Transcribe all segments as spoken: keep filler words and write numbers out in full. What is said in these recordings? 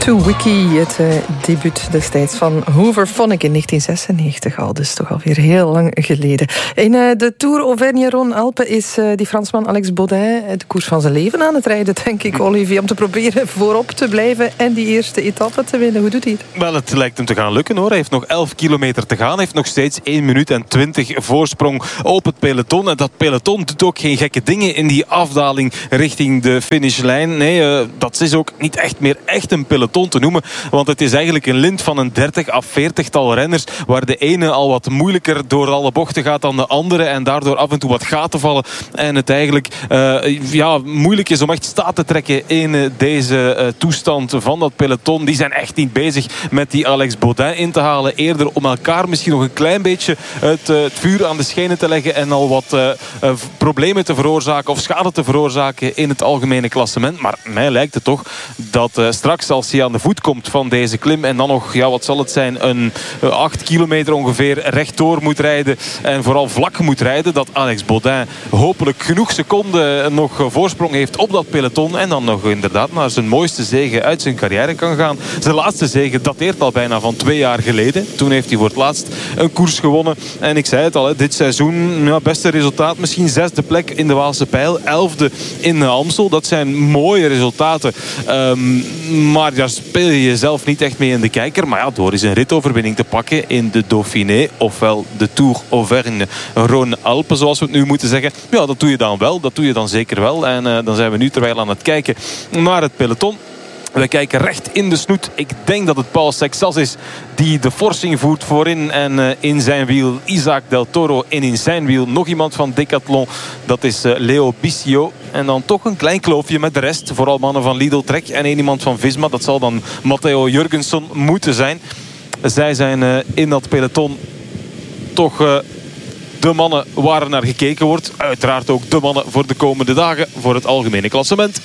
To Wiki, het uh, debuut destijds van Hoover Phonic in negentien zesennegentig al, dus toch alweer heel lang geleden. In uh, de Tour Auvergne-Rhône-Alpes is uh, die Fransman Alex Baudin de koers van zijn leven aan het rijden, denk ik, Olivier, om te proberen voorop te blijven en die eerste etappe te winnen. Hoe doet hij het? Wel, het lijkt hem te gaan lukken, hoor. Hij heeft nog elf kilometer te gaan. Hij heeft nog steeds één minuut en twintig voorsprong op het peloton. En dat peloton doet ook geen gekke dingen in die afdaling richting de finishlijn. Nee, uh, dat is ook niet echt meer echt een peloton te noemen, want het is eigenlijk een lint van een dertig à veertigtal renners, waar de ene al wat moeilijker door alle bochten gaat dan de andere en daardoor af en toe wat gaten vallen en het eigenlijk uh, ja, moeilijk is om echt staat te trekken in uh, deze uh, toestand van dat peloton. Die zijn echt niet bezig met die Alex Baudin in te halen, eerder om elkaar misschien nog een klein beetje het, uh, het vuur aan de schenen te leggen en al wat uh, uh, problemen te veroorzaken of schade te veroorzaken in het algemene klassement. Maar mij lijkt het toch dat uh, straks als hij aan de voet komt van deze klim en dan nog, ja, wat zal het zijn, een acht kilometer ongeveer rechtdoor moet rijden en vooral vlak moet rijden, dat Alex Baudin hopelijk genoeg seconden nog voorsprong heeft op dat peloton en dan nog inderdaad naar zijn mooiste zege uit zijn carrière kan gaan. Zijn laatste zege dateert al bijna van twee jaar geleden. Toen heeft hij voor het laatst een koers gewonnen en ik zei het al, dit seizoen, ja, beste resultaat, misschien zesde plek in de Waalse Pijl, elfde in de Amstel. Dat zijn mooie resultaten, um, maar daar speel je jezelf niet echt mee in de kijker. Maar ja, door eens een ritoverwinning te pakken in de Dauphiné, ofwel de Tour Auvergne-Rhône-Alpes, zoals we het nu moeten zeggen. Ja, dat doe je dan wel. Dat doe je dan zeker wel. En uh, dan zijn we nu terwijl aan het kijken naar het peloton. We kijken recht in de snoet. Ik denk dat het Paul Sexas is die de forcing voert voorin. En uh, in zijn wiel Isaac Del Toro. En in zijn wiel nog iemand van Decathlon. Dat is uh, Leo Biscio. En dan toch een klein kloofje met de rest. Vooral mannen van Lidl Trek en één iemand van Visma. Dat zal dan Matteo Jurgensen moeten zijn. Zij zijn uh, in dat peloton toch uh, de mannen waar er naar gekeken wordt. Uiteraard ook de mannen voor de komende dagen. Voor het algemene klassement.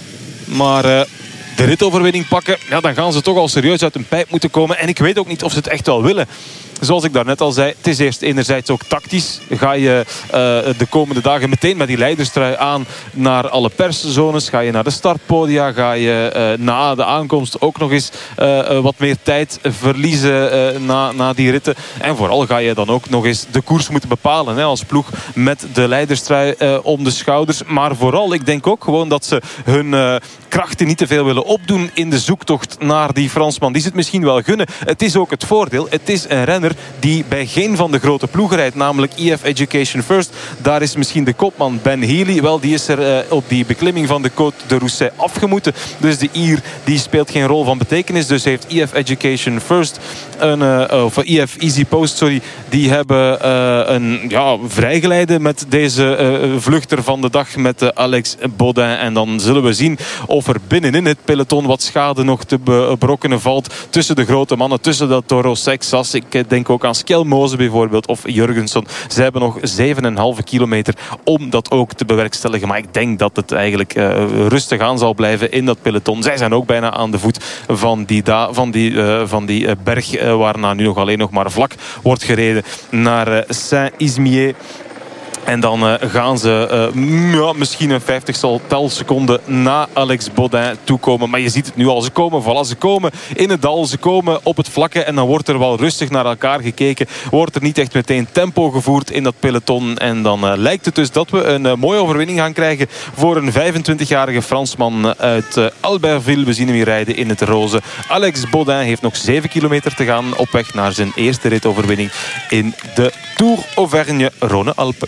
Maar Uh, de ritoverwinning pakken, ja, dan gaan ze toch al serieus uit hun pijp moeten komen. En ik weet ook niet of ze het echt wel willen. Zoals ik daarnet al zei, het is eerst enerzijds ook tactisch. Ga je uh, de komende dagen meteen met die leiderstrui aan naar alle perszones. Ga je naar de startpodia. Ga je uh, na de aankomst ook nog eens uh, uh, wat meer tijd verliezen uh, na, na die ritten. En vooral ga je dan ook nog eens de koers moeten bepalen. Hè, als ploeg met de leiderstrui uh, om de schouders. Maar vooral, ik denk ook gewoon dat ze hun uh, krachten niet te veel willen opdoen in de zoektocht naar die Fransman. Die ze het misschien wel gunnen. Het is ook het voordeel. Het is een renner die bij geen van de grote ploegen rijdt, namelijk I F Education First. Daar is misschien de kopman Ben Healy. Wel, die is er uh, op die beklimming van de Côte de Rousset afgemoeten. Dus de Ier die speelt geen rol van betekenis. Dus heeft I F Education First, een, uh, of I F Easy Post, sorry, die hebben uh, een ja, vrijgeleide met deze uh, vluchter van de dag, met uh, Alex Baudin. En dan zullen we zien of er binnenin het peloton wat schade nog te berokkenen valt tussen de grote mannen, tussen dat Toro Sexas. Ik denk ook aan Skelmoze bijvoorbeeld of Jurgensen. Ze hebben nog zeven komma vijf kilometer om dat ook te bewerkstelligen. Maar ik denk dat het eigenlijk uh, rustig aan zal blijven in dat peloton. Zij zijn ook bijna aan de voet van die, da- van die, uh, van die uh, berg uh, waarna nu nog alleen nog maar vlak wordt gereden naar uh, Saint-Ismier. En dan uh, gaan ze uh, ja, misschien een vijftigtal seconden na Alex Baudin toekomen. Maar je ziet het nu al. Ze komen, voilà, ze komen in het dal. Ze komen op het vlakke. En dan wordt er wel rustig naar elkaar gekeken. Wordt er niet echt meteen tempo gevoerd in dat peloton. En dan uh, lijkt het dus dat we een uh, mooie overwinning gaan krijgen voor een vijfentwintigjarige Fransman uit uh, Albertville. We zien hem hier rijden in het roze. Alex Baudin heeft nog zeven kilometer te gaan op weg naar zijn eerste ritoverwinning in de Tour Auvergne-Rhône-Alpes.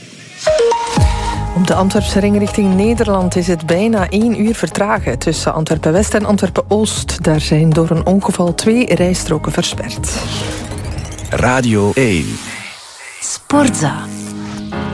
Op de Antwerpse ring richting Nederland is het bijna één uur vertragen tussen Antwerpen-West en Antwerpen-Oost. Daar zijn door een ongeval twee rijstroken versperd. Radio één. Sportza.